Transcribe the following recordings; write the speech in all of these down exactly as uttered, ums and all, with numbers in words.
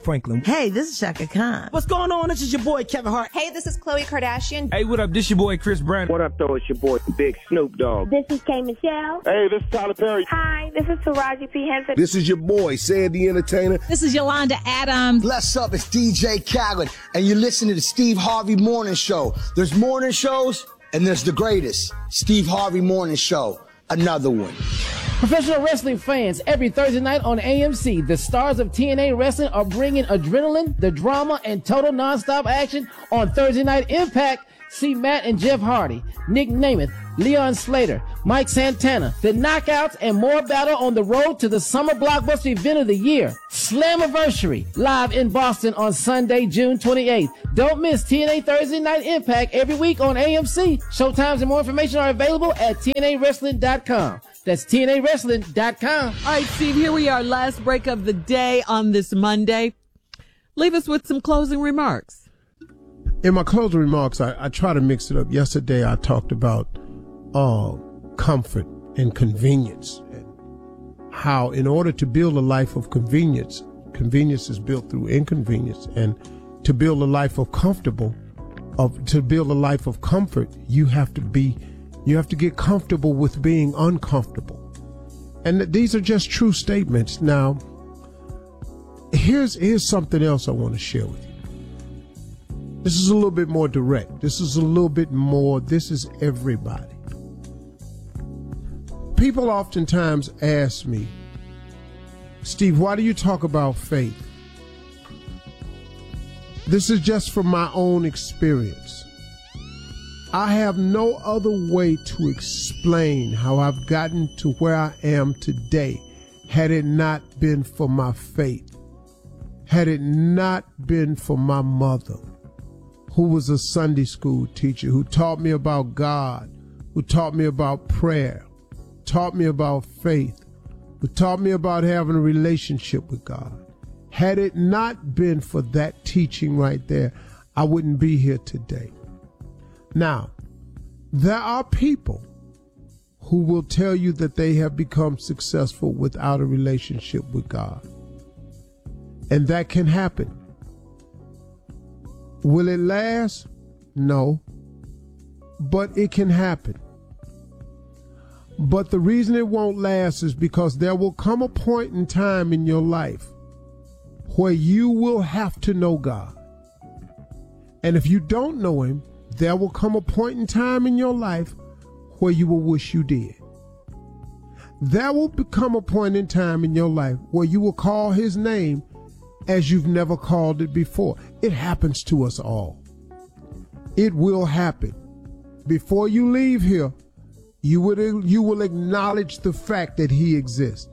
Franklin. Hey, this is Shaka Khan. What's going on? This is your boy, Kevin Hart. Hey, this is Khloe Kardashian. Hey, what up? This your boy, Chris Brown. What up, though? It's your boy, Big Snoop Dogg. This is K. Michelle. Hey, this is Tyler Perry. Hi, this is Taraji P. Henson. This is your boy, Sid the Entertainer. This is Yolanda Adams. What's up? It's D J Khaled, and you're listening to the Steve Harvey Morning Show. There's morning shows, and there's the greatest, Steve Harvey Morning Show. Another one. Professional wrestling fans, every Thursday night on A M C, the stars of T N A Wrestling are bringing adrenaline, the drama, and total nonstop action on Thursday Night Impact. See Matt and Jeff Hardy, Nick Namath, Leon Slater, Mike Santana, the Knockouts, and more battle on the road to the summer blockbuster event of the year, Slammiversary, live in Boston on Sunday, June twenty-eighth. Don't miss T N A Thursday Night Impact every week on A M C. Showtimes and more information are available at T N A wrestling dot com. That's T N A wrestling dot com. All right, Steve, here we are, last break of the day on this Monday. Leave us with some closing remarks. In my closing remarks, I, I try to mix it up. Yesterday, I talked about uh, comfort and convenience, and how in order to build a life of convenience, convenience is built through inconvenience, and to build a life of comfortable, of to build a life of comfort, you have to be, you have to get comfortable with being uncomfortable. And these are just true statements. Now, here's here's something else I want to share with you. This is a little bit more direct. This is a little bit more, this is everybody. People oftentimes ask me, Steve, why do you talk about faith? This is just from my own experience. I have no other way to explain how I've gotten to where I am today had it not been for my faith, had it not been for my mother, who was a Sunday school teacher, who taught me about God, who taught me about prayer, taught me about faith, who taught me about having a relationship with God. Had it not been for that teaching right there, I wouldn't be here today. Now, there are people who will tell you that they have become successful without a relationship with God. And that can happen. Will it last? No. But it can happen. But the reason it won't last is because there will come a point in time in your life where you will have to know God. And if you don't know him, there will come a point in time in your life where you will wish you did. There will become a point in time in your life where you will call his name as you've never called it before. It happens to us all. It will happen. Before you leave here, you will, you will acknowledge the fact that he exists.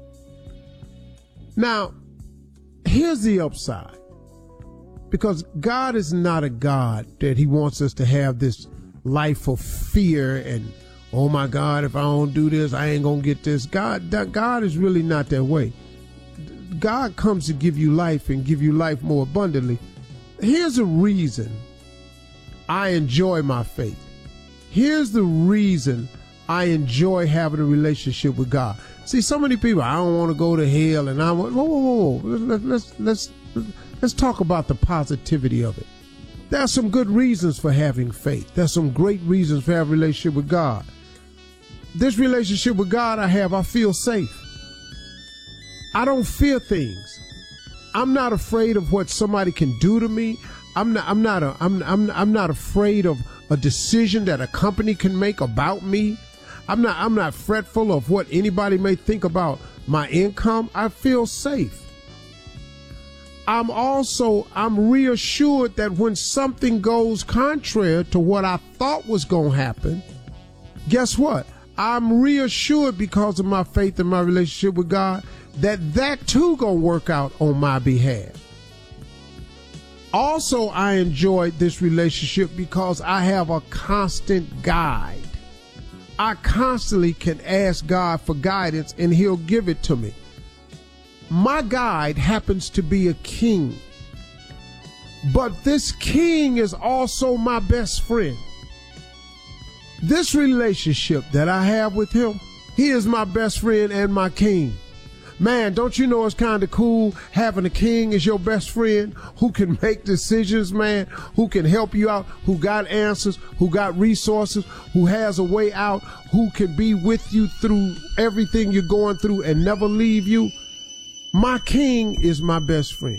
Now, here's the upside. Because God is not a God that he wants us to have this life of fear and, oh my God, if I don't do this, I ain't gonna get this. God, that God is really not that way. God comes to give you life and give you life more abundantly. Here's a reason I enjoy my faith. Here's the reason I enjoy having a relationship with God. See, so many people, I don't want to go to hell, and I want, whoa, whoa, whoa, let's, let's, let's, let's talk about the positivity of it. There are some good reasons for having faith. There's some great reasons for having a relationship with God. This relationship with God I have, I feel safe. I don't fear things. I'm not afraid of what somebody can do to me. I'm not. I'm not. A, I'm. I'm. I'm not afraid of a decision that a company can make about me. I'm not. I'm not fretful of what anybody may think about my income. I feel safe. I'm also. I'm reassured that when something goes contrary to what I thought was going to happen, guess what? I'm reassured because of my faith and my relationship with God that that too gonna work out on my behalf. Also, I enjoyed this relationship because I have a constant guide. I constantly can ask God for guidance and he'll give it to me. My guide happens to be a king, but this king is also my best friend. This relationship that I have with him, he is my best friend and my king. Man, don't you know it's kind of cool having a king as your best friend who can make decisions, man, who can help you out, who got answers, who got resources, who has a way out, who can be with you through everything you're going through and never leave you? My king is my best friend.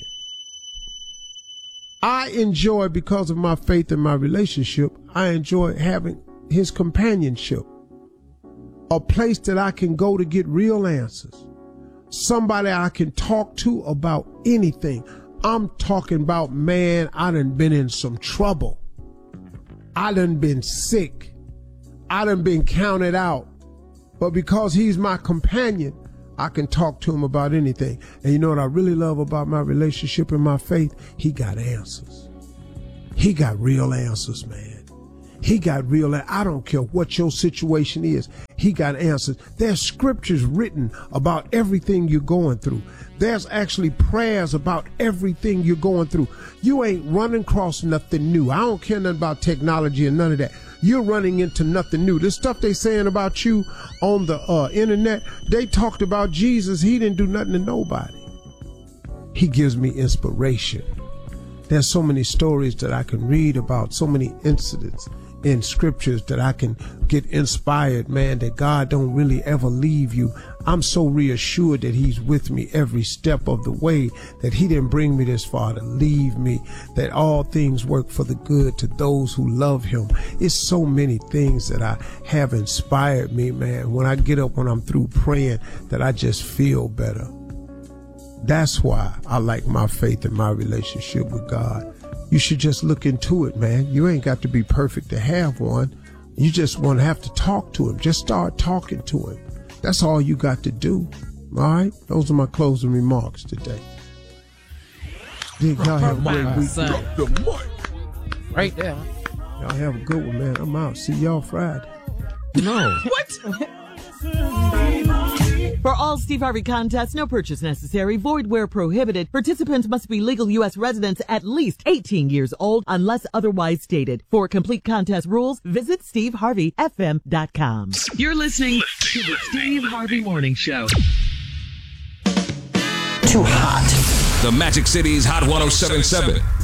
I enjoy, because of my faith and my relationship, I enjoy having his companionship. A place that I can go to get real answers. Somebody I can talk to about anything. I'm talking about, man, I done been in some trouble. I done been sick. I done been counted out. But because he's my companion, I can talk to him about anything. And you know what I really love about my relationship and my faith? He got answers. He got real answers, man. He got real. I don't care what your situation is. He got answers. There's scriptures written about everything you're going through. There's actually prayers about everything you're going through. You ain't running across nothing new. I don't care nothing about technology and none of that. You're running into nothing new. The stuff they saying about you on the uh, internet, they talked about Jesus. He didn't do nothing to nobody. He gives me inspiration. There's so many stories that I can read about, so many incidents in scriptures that I can get inspired, man, that God don't really ever leave you. I'm so reassured that he's with me every step of the way, that he didn't bring me this far to leave me, that all things work for the good to those who love him. It's so many things that I have inspired me, man. When I get up, when I'm through praying, that I just feel better. That's why I like my faith and my relationship with God. You should just look into it, man. You ain't got to be perfect to have one. You just want to have to talk to him. Just start talking to him. That's all you got to do. All right? Those are my closing remarks today. Y'all have a great week. Right there. Y'all have a good one, man. I'm out. See y'all Friday. No. What? For all Steve Harvey contests, no purchase necessary, void where prohibited. Participants must be legal U S residents at least eighteen years old unless otherwise stated. For complete contest rules, visit steve harvey f m dot com. You're listening to the Steve Harvey Morning Show. Too hot. The Magic City's Hot one oh seven point seven.